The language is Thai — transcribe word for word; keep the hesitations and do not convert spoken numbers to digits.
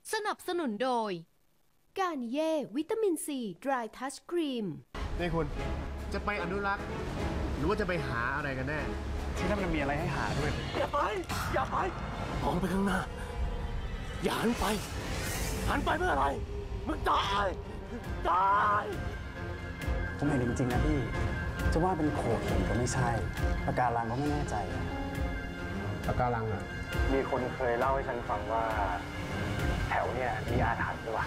สนับสนุนโดยการเย่วิตามินซีดรายทัชครีมนี่คุณจะไปอนุรักษ์หรือว่าจะไปหาอะไรกันแน่ที่นั่นมันมีอะไรให้หาด้วยอย่าไปอย่าไปมองไปข้างหน้าอย่าหันไปหันไปเมื่อไรมึงตายตายผมเห็นจริงๆนะพี่จะว่าเป็นโขดหินก็ไม่ใช่ปะการังก็ไม่แน่ใจปะการังอ่ะมีคนเคยเล่าให้ฉันฟังว่าแถวเนี่ยมีอาถรรพ์ด้วย